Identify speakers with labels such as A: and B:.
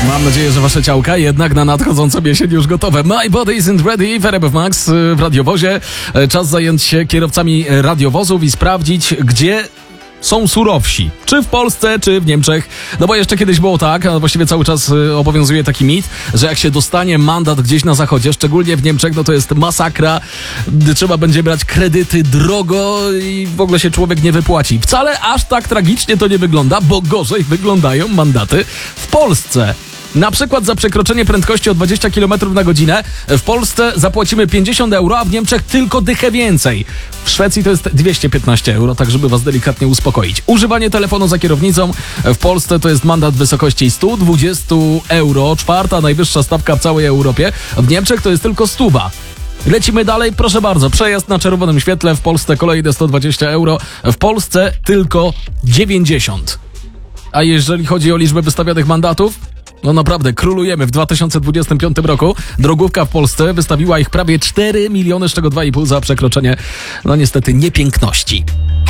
A: Mam nadzieję, że wasze ciałka jednak na nadchodzącą jesień już gotowe. My body isn't ready w RMF Max w radiowozie. Czas zająć się kierowcami radiowozów i sprawdzić, gdzie są surowsi. Czy w Polsce, czy w Niemczech. No bo jeszcze kiedyś było tak, a właściwie cały czas obowiązuje taki mit, że jak się dostanie mandat gdzieś na zachodzie, szczególnie w Niemczech, no to jest masakra. Trzeba będzie brać kredyty drogo i w ogóle się człowiek nie wypłaci. Wcale aż tak tragicznie to nie wygląda, bo gorzej wyglądają mandaty w Polsce. Na przykład za przekroczenie prędkości o 20 km na godzinę w Polsce zapłacimy 50 euro, a w Niemczech tylko dychę więcej. W Szwecji to jest 215 euro, tak żeby was delikatnie uspokoić. Używanie telefonu za kierownicą w Polsce to jest mandat w wysokości 120 euro, czwarta najwyższa stawka w całej Europie. W Niemczech to jest tylko 100. Lecimy dalej, proszę bardzo. Przejazd na czerwonym świetle w Polsce kolejne 120 euro, w Polsce tylko 90. A jeżeli chodzi o liczbę wystawionych mandatów, no naprawdę, królujemy. W 2025 roku drogówka w Polsce wystawiła ich prawie 4 miliony, z czego 2,5 za przekroczenie, no niestety, niepiękności.